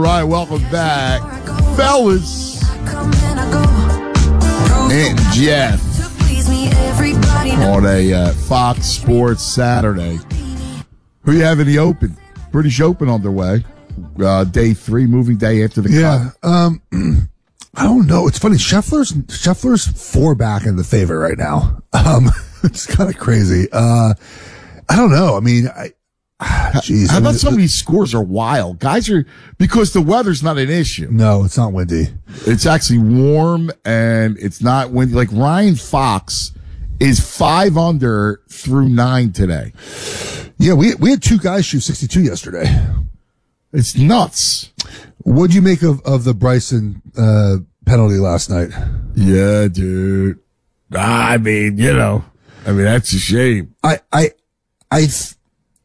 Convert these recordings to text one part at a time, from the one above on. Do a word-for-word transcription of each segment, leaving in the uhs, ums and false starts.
Right, welcome back, fellas. And Jeff on a uh, Fox Sports Saturday. Who you have in the Open? British Open on their way. Uh, day three, moving day after the yeah, cut. Um, I don't know. It's funny. Scheffler's Scheffler's four back in the favorite right now. Um, it's kind of crazy. Uh, I don't know. I mean, I. Jeez, How I about mean, some of these scores are wild? Guys are, because the weather's not an issue. No, it's not windy. It's actually warm and it's not windy. Like Ryan Fox is five under through nine today. Yeah, we we had two guys shoot sixty-two yesterday. It's nuts. What'd you make of, of the Bryson uh, penalty last night? Yeah, dude. I mean, you know, I mean, that's a shame. I, I, I, th-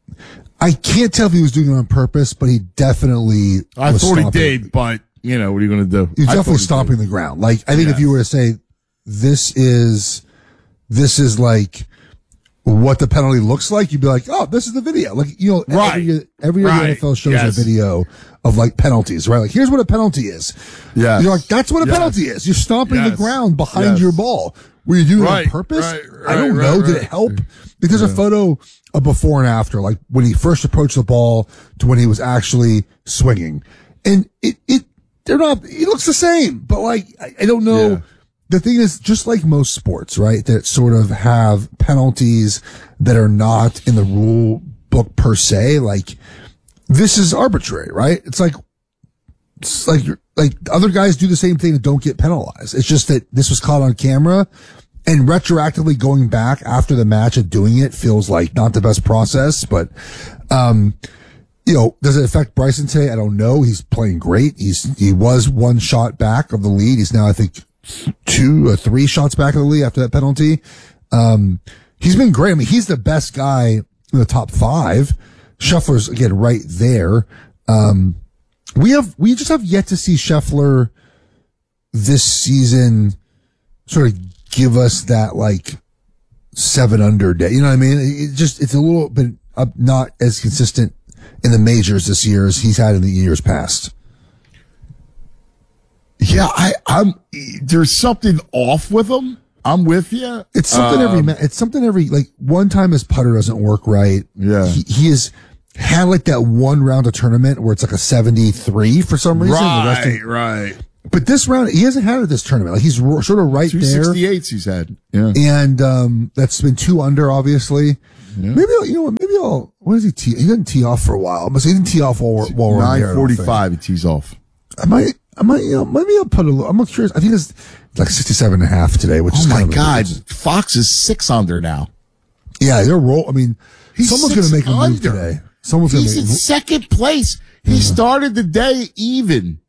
I can't tell if he was doing it on purpose, but he definitely I was thought he stomping. did, but, you know, what are you going to do? He was I definitely thought he stomping did. the ground. Like, I think Yes. if you were to say, this is, this is like what the penalty looks like, you'd be like, oh, this is the video. Like, you know, Right. every, every year Right. the N F L shows Yes. a video of like penalties, right? Like, here's what a penalty is. Yes. You're like, that's what a Yes. penalty is. You're stomping Yes. the ground behind Yes. your ball. Were you doing Right. it on purpose? Right. I don't Right. know. Right. Did it help? Like, there's a photo of before and after, like when he first approached the ball to when he was actually swinging. And it, it, they're not, it looks the same, but like, I, I don't know. Yeah. The thing is, just like most sports, right, that sort of have penalties that are not in the rule book per se, like, this is arbitrary, right? It's like, it's like, like other guys do the same thing and don't get penalized. It's just that this was caught on camera, and retroactively going back after the match and doing it feels like not the best process, but, um, you know, does it affect Bryson today? I don't know. He's playing great. He's, he was one shot back of the lead. He's now, I think, two or three shots back of the lead after that penalty. Um, he's been great. I mean, he's the best guy in the top five. Scheffler's, again, right there. Um, we have, we just have yet to see Scheffler this season sort of give us that, like, seven under day. You know what I mean? It just, it's a little bit uh, not as consistent in the majors this year as he's had in the years past. Yeah, I, I'm, there's something off with him. I'm with you. It's something Um, every, ma- it's something every, like, one time his putter doesn't work right. Yeah. He, he has had like that one round of tournament where it's like a seventy-three for some reason. The rest Right, of- right. but this round, he hasn't had it this tournament. Like, he's ro- sort of right Two there. sixty-eights he's had. Yeah. And, um, that's been two under, obviously. Yeah. Maybe, I'll, you know what, maybe I'll, what does he tee? He didn't tee off for a while. But he didn't tee off while we're, while we're on the air, I nine don't think. forty-five, he tees off. I might, I might, you know, maybe I'll put a little, I'm not curious. I think it's like sixty-seven and a half today, which Oh is my kind of God. ridiculous. Fox is six under now. Yeah, they're roll. I mean, He's someone's going to six make a move under. today. Someone's going to He's make in a second place. He started the day even.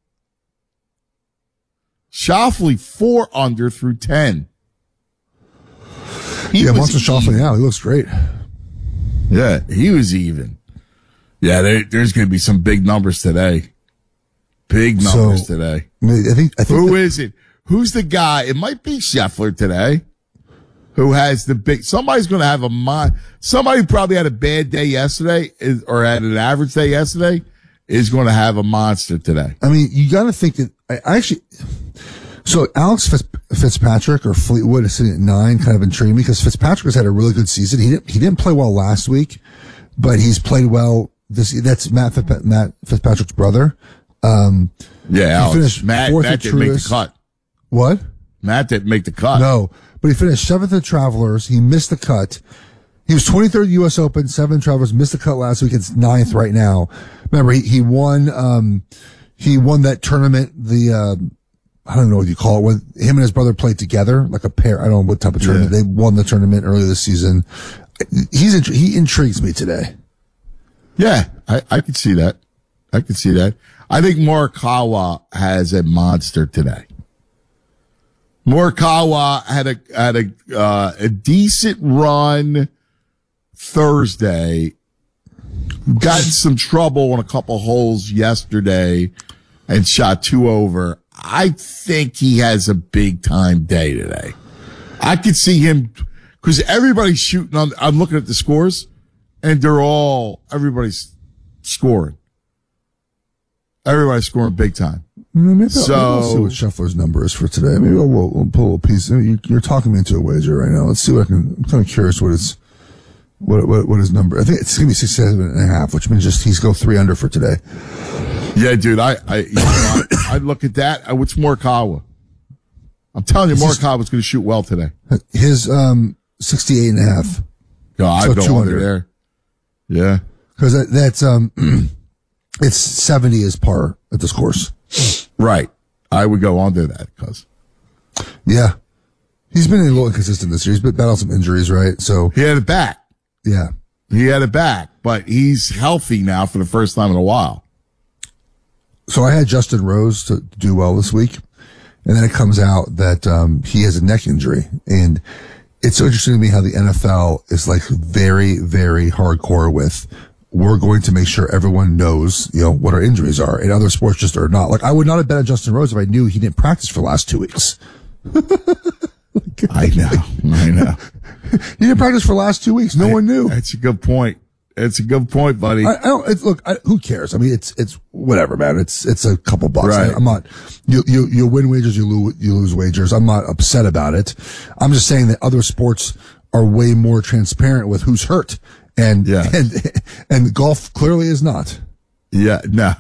Shoffley four under through ten. He Yeah, was Monster Shoffley even. now. He looks great. Yeah, he was even. Yeah, there, there's going to be some big numbers today. Big numbers So, today. I mean, I think, I think Who that- is it? Who's the guy? It might be Scheffler today. Who has the big? Somebody's going to have a mon. Somebody who probably had a bad day yesterday, is, or had an average day yesterday, is going to have a monster today. I mean, you got to think that I, I actually. So Alex Fitz, Fitzpatrick or Fleetwood is sitting at nine, kind of intriguing me because Fitzpatrick has had a really good season. He didn't he didn't play well last week, but he's played well this. That's Matt Fitz, Matt Fitzpatrick's brother. Um, Yeah, he Alex. finished Matt, fourth Matt at didn't make the Truist. cut. What? Matt didn't make the cut. No, but he finished seventh at Travelers. He missed the cut. He was twenty-third U S Open, seven Travelers, missed the cut last week. It's ninth right now. Remember, he, he won, um, he won that tournament, the, um, I don't know what you call it, when him and his brother played together, like a pair. I don't know what type of tournament. Yeah. They won the tournament earlier this season. He's, int- he intrigues me today. Yeah, I, I could see that. I could see that. I think Morikawa has a monster today. Morikawa had a had a uh, a decent run Thursday. Got in some trouble on a couple holes yesterday and shot two over. I think he has a big time day today. I could see him because everybody's shooting on. I'm looking at the scores, and they're all everybody's scoring. Everybody's scoring big time. Maybe I'll, So- maybe I'll see what Scheffler's number is for today. Maybe we'll, we'll, we'll pull a piece. You- You're talking me into a wager right now. Let's see what I can. I'm kind of curious what his what what what his number. I think it's gonna be sixty-seven and a half, which means just he's go three under for today. Yeah, dude, I, I, you know, I, I look at that. Uh, What's Morikawa? I'm telling you, Morikawa's going to shoot well today. His um sixty-eight and a half. God, So I'd go two under under. there. Yeah. Because that, that's um, it's seventy is par at this course. Right. I would go under that because Yeah, he's been a little inconsistent this year. He's been battling some injuries, right? So he had it back. yeah, He had it back, but he's healthy now for the first time in a while. so I had Justin Rose to do well this week, and then it comes out that um, he has a neck injury, and it's so interesting to me how the N F L is like very, very hardcore with. We're going to make sure everyone knows, you know, what our injuries are. And other sports just are not. Like, I would not have bet on Justin Rose if I knew he didn't practice for the last two weeks. I know. I know. He didn't practice for the last two weeks. No one knew. That's a good point. It's a good point, buddy. I, I don't. It's, look, I, who cares? I mean, it's it's whatever, man. It's it's a couple bucks. Right. I, I'm not. You you you win wagers, you lose you lose wagers. I'm not upset about it. I'm just saying that other sports are way more transparent with who's hurt, and Yeah. and and golf clearly is not. Yeah, no.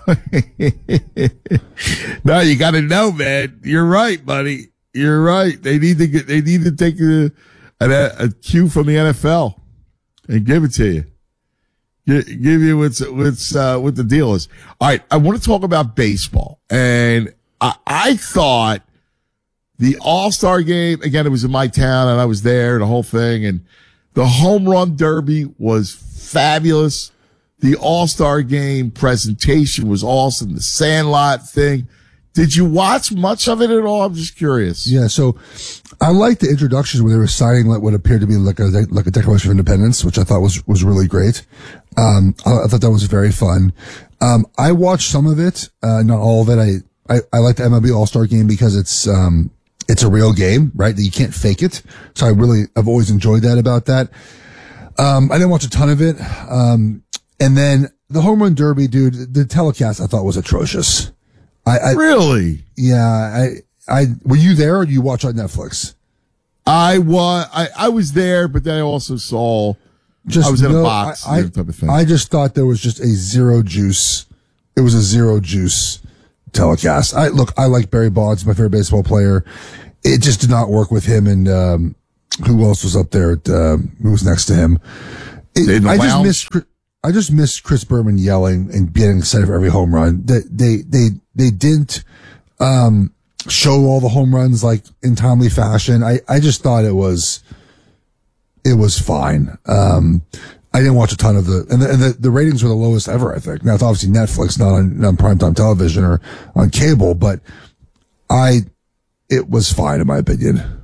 No, you got to know, man. You're right, buddy. You're right. They need to get, they need to take a, a, a cue from the N F L and give it to you. Give, give you what's, what's, uh, what the deal is. All right. I want to talk about baseball. And I, I thought the All-Star game, again, it was in my town and I was there, the whole thing. And the home run derby was fabulous. The All-Star game presentation was awesome. The Sandlot thing. Did you watch much of it at all? I'm just curious. Yeah. So I liked the introductions where they were signing like what appeared to be like a like a Declaration of Independence, which I thought was was really great. Um, I, I thought that was very fun. Um, I watched some of it, uh, not all of it. I I, I like the M L B All-Star game because it's um it's a real game, right? That you can't fake it. So I really I've always enjoyed that about that. Um, I didn't watch a ton of it. Um, and then the home run derby, dude, the telecast I thought was atrocious. I, I Really? yeah, I I were you there or did you watch on Netflix? I was, I, I was there, but then I also saw, Just I was in no- a box, I, that type of thing. I just thought there was just a zero juice. It was a zero juice telecast. I look, I like Barry Bonds, my favorite baseball player. It just did not work with him and um, who else was up there? At, um, who was next to him? It, In the I just lounge? missed. Chris- I just missed Chris Berman yelling and getting excited for every home run. They they they they didn't um, show all the home runs like in timely fashion. I I just thought it was it was fine. Um, I didn't watch a ton of the and, the and the the ratings were the lowest ever. I think now it's obviously Netflix, not on, not on primetime television or on cable, but I it was fine in my opinion.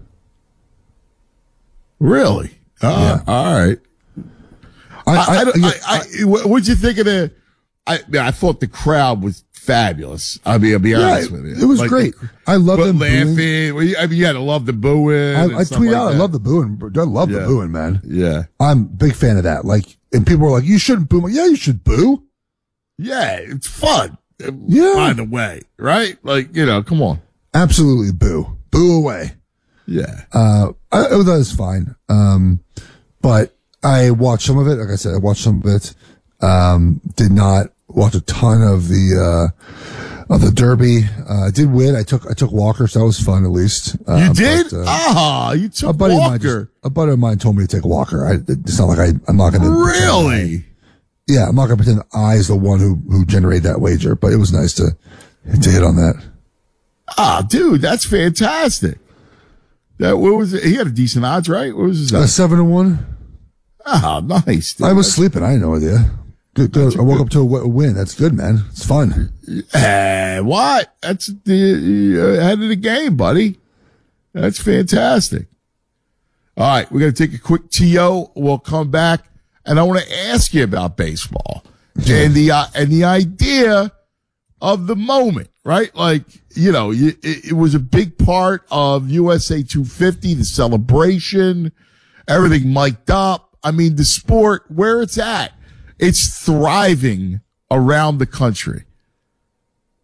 Really? Uh, Yeah. All right. I, I, I, I, don't- yeah, I, I, what- what'd you think of the, I, I thought the crowd was fabulous. I mean, I'll be yeah, honest it, with you. it was Like, great. the- I love But them booing. laughing. Well, you- I mean, you had to love the booing. I, and I stuff tweet like out, I that. love the booing. I love the Yeah. booing, man. Yeah. I'm a big fan of that. Like, and people were like, you shouldn't boo. I'm like, yeah, you should boo. Yeah. It's fun. Yeah. By the way, right? Like, you know, come on. Absolutely boo. Boo away. Yeah. Uh, I, I thought it was fine. Um, but I watched some of it. Like I said, I watched some of it. Um, did not watch a ton of the, uh, of the Derby. Uh, I did win. I took, I took Walker, so that was fun at least. Uh, You did? but, uh, Ah, you a took buddy of mine just, Walker. a buddy of mine told me to take Walker. I, it's not like I, I'm not going to. Really? Yeah, I'm not going to pretend I is the one who, who generated that wager, but it was nice to, to hit on that. Ah, dude, that's fantastic. That what was it? He had a decent odds, right? What was his Uh, odds? seven to one. Ah, nice. Dude. I was sleeping. I had no idea. Good, good. I woke up to a w- win. That's good, man. It's fun. Eh, what? That's the uh, head of the game, buddy. That's fantastic. All right, we're going to take a quick T O. We'll come back, and I want to ask you about baseball and the uh, and the idea of the moment, right? Like, you know, you, it, it was a big part of U S A two fifty, the celebration, everything mic'd up. I mean, the sport, where it's at, it's thriving around the country.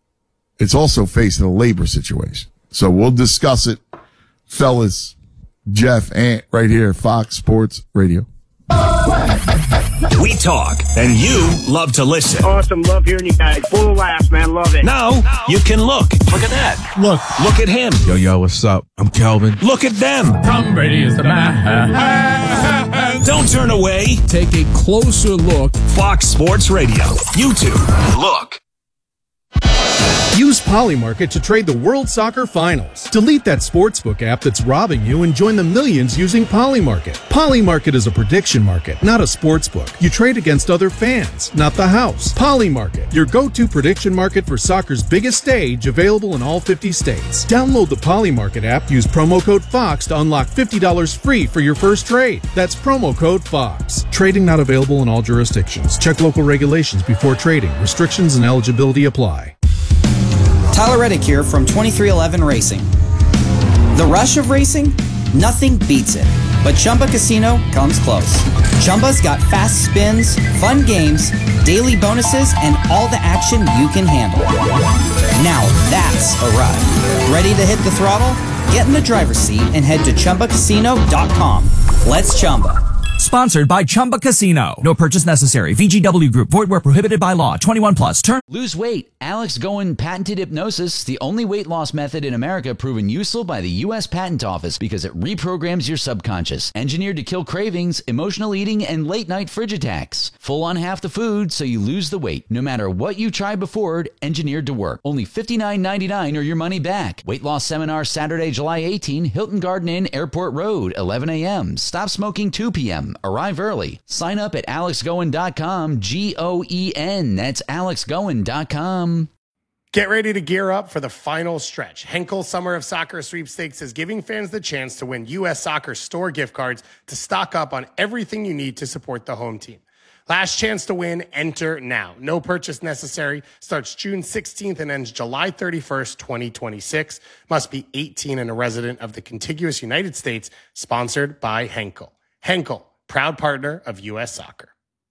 it's also facing a labor situation. So we'll discuss it, fellas. Jeff Ant right here, Fox Sports Radio. We talk, and you love to listen. Awesome. Love hearing you guys. Full of laughs, man. Love it. Now, you can look. Look at that. Look. Look at him. Yo, yo, what's up? I'm Kelvin. Look at them. Tom Brady is the man. Don't turn away. Take a closer look. Fox Sports Radio. YouTube. Look. Use Polymarket to trade the World Soccer Finals. Delete that sportsbook app that's robbing you and join the millions using Polymarket. Polymarket is a prediction market, not a sportsbook. You trade against other fans, not the house. Polymarket, your go-to prediction market for soccer's biggest stage, available in all fifty states. Download the Polymarket app, use promo code FOX to unlock fifty dollars free for your first trade. That's promo code FOX. Trading not available in all jurisdictions. Check local regulations before trading. Restrictions and eligibility apply. Tyler Reddick here from twenty-three eleven Racing. The rush of racing? Nothing beats it. But Chumba Casino comes close. Chumba's got fast spins, fun games, daily bonuses, and all the action you can handle. Now that's a ride. Ready to hit the throttle? Get in the driver's seat and head to Chumba Casino dot com. Let's Chumba. Sponsored by Chumba Casino. No purchase necessary. V G W Group. Void where prohibited by law. twenty-one plus. Turn. Lose weight. Alex Goen patented hypnosis, the only weight loss method in America proven useful by the U S Patent Office because it reprograms your subconscious. Engineered to kill cravings, emotional eating, and late-night fridge attacks. Full on half the food so you lose the weight. No matter what you tried before, engineered to work. Only fifty-nine ninety-nine or your money back. Weight loss seminar Saturday, July eighteenth, Hilton Garden Inn, Airport Road, eleven a.m. Stop smoking two p.m. Arrive early. Sign up at alex goen dot com. G O E N. That's alex goen dot com. Get ready to gear up for the final stretch. Henkel Summer of Soccer Sweepstakes is giving fans the chance to win U S Soccer store gift cards to stock up on everything you need to support the home team. Last chance to win, enter now. No purchase necessary. Starts June sixteenth and ends July thirty-first, twenty twenty-six. Must be eighteen and a resident of the contiguous United States. Sponsored by Henkel. Henkel, proud partner of U S Soccer.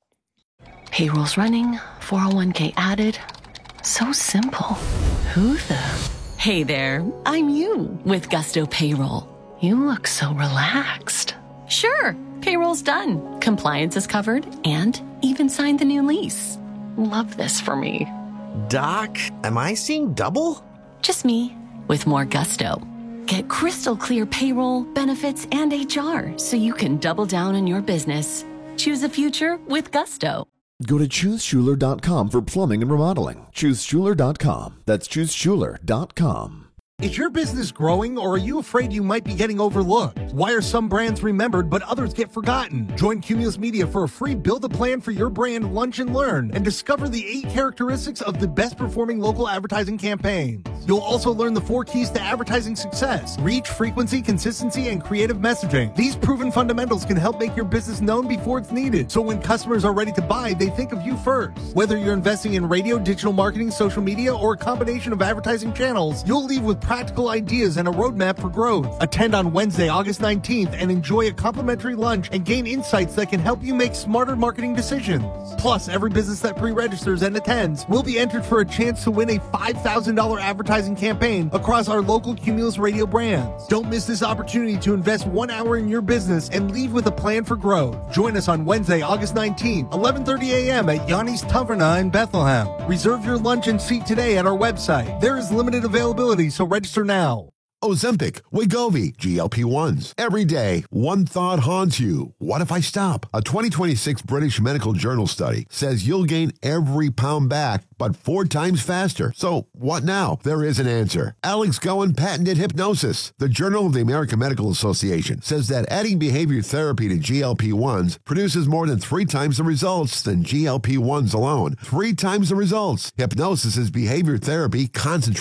Payroll's running, four oh one k added. So simple. Who the? Hey there, I'm you with Gusto Payroll. You look so relaxed. Sure, payroll's done. Compliance is covered and even signed the new lease. Love this for me. Doc, am I seeing double? Just me with more gusto. Get crystal clear payroll, benefits, and H R so you can double down on your business. Choose a future with Gusto. Go to choose schuler dot com for plumbing and remodeling. choose schuler dot com. That's choose schuler dot com. Is your business growing, or are you afraid you might be getting overlooked? Why are some brands remembered but others get forgotten? Join Cumulus Media for a free build a plan for your brand lunch and learn and discover the eight characteristics of the best performing local advertising campaigns. You'll also learn the four keys to advertising success: reach, frequency, consistency, and creative messaging. These proven fundamentals can help make your business known before it's needed, so when customers are ready to buy, they think of you first. Whether you're investing in radio, digital marketing, social media, or a combination of advertising channels, you'll leave with practical ideas and a roadmap for growth. Attend on Wednesday, August nineteenth and enjoy a complimentary lunch and gain insights that can help you make smarter marketing decisions. Plus, every business that pre-registers and attends will be entered for a chance to win a five thousand dollars advertising campaign across our local Cumulus Radio brands. Don't miss this opportunity to invest one hour in your business and leave with a plan for growth. Join us on Wednesday, August nineteenth, eleven thirty a.m. at Yanni's Taverna in Bethlehem. Reserve your lunch and seat today at our website. There is limited availability, so register now. Ozempic, Wegovy, G L P ones. Every day, one thought haunts you. What if I stop? A twenty twenty-six British Medical Journal study says you'll gain every pound back, but four times faster. So what now? There is an answer. Alex Goen patented hypnosis. The Journal of the American Medical Association says that adding behavior therapy to G L P ones produces more than three times the results than G L P ones alone. Three times the results. Hypnosis is behavior therapy concentrated.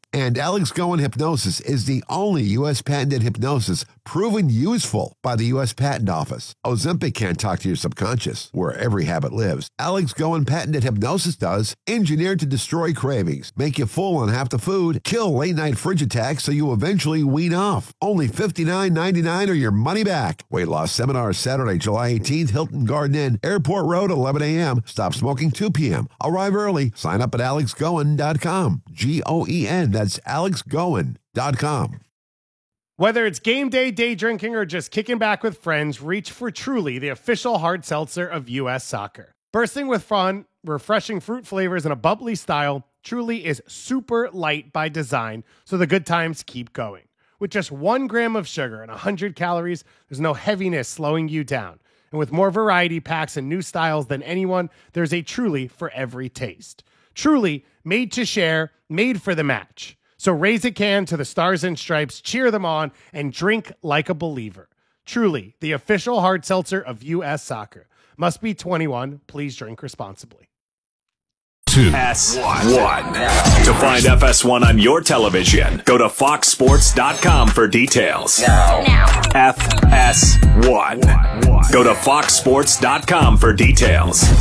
And Alex Goen Hypnosis is the only U S patented hypnosis proven useful by the U S Patent Office. Ozempic can't talk to your subconscious, where every habit lives. Alex Goen patented hypnosis does, engineered to destroy cravings, make you full on half the food, kill late-night fridge attacks so you eventually wean off. Only fifty-nine ninety-nine or your money back. Weight loss seminar Saturday, July eighteenth, Hilton Garden Inn, Airport Road, eleven a.m. Stop smoking two p.m. Arrive early. Sign up at alex goen dot com. G O E N. That's alex goen dot com. Whether it's game day, day drinking, or just kicking back with friends, reach for Truly, the official hard seltzer of U S Soccer. Bursting with fun, refreshing fruit flavors, and a bubbly style, Truly is super light by design, so the good times keep going. With just one gram of sugar and one hundred calories, there's no heaviness slowing you down. And with more variety packs and new styles than anyone, there's a Truly for every taste. Truly, made to share, made for the match. So raise a can to the Stars and Stripes, cheer them on, and drink like a believer. Truly, the official hard seltzer of U S Soccer. Must be twenty-one. Please drink responsibly. Two. S one. To find F S one on your television, go to fox sports dot com for details. Now. F S one. Go to fox sports dot com for details.